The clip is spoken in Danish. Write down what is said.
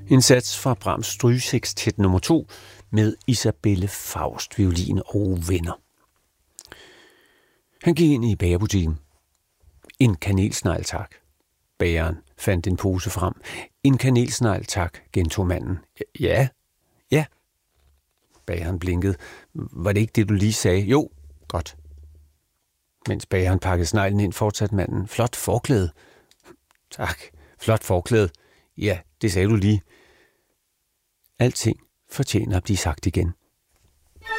En sats fra Brahms strygesekstet nummer 2 med Isabelle Faust, violin og venner. Han gik ind i bagerbutikken. En kanelsnegl, tak. Bageren fandt en pose frem. En kanelsnegl, tak, gentog manden. Ja. Bageren blinkede. Var det ikke det, du lige sagde? Jo, godt. Mens bageren pakkede sneglen ind, fortsatte manden. Flot forklæde. Tak, flot forklæde. Ja, det sagde du lige. Alting fortjener at blive sagt igen.